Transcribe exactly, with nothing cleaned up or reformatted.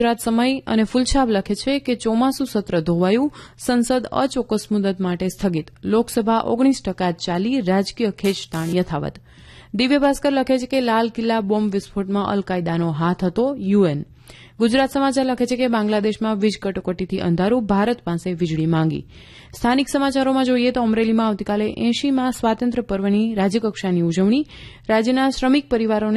ગુજરાત સમય અને ફૂલછાપ લખે છે કે ચોમાસું સત્ર ધોવાયું, સંસદ અચોક્કસ મુદત માટે સ્થગિત, લોકસભા ઓગણીસ ટકા ચાલી, રાજકીય ખેંચતાણ યથાવત. દિવ્ય ભાસ્કર લખે છે કે લાલ કિલ્લા બોમ્બ વિસ્ફોટમાં અલ-કાયદાનો હાથ હતો, યુએન. ગુજરાત સમાચાર લખે છે કે બાંગ્લાદેશમાં વીજ કટોકટીથી અંધારું, ભારત પાસે વીજળી માંગી. સ્થાનિક સમાચારોમાં જોઈએ તો અમરેલીમાં આવતીકાલે એંશીમાં સ્વાતંત્ર્ય પર્વની રાજ્યકક્ષાની ઉજવણી, રાજ્યના શ્રમિક પરિવારોને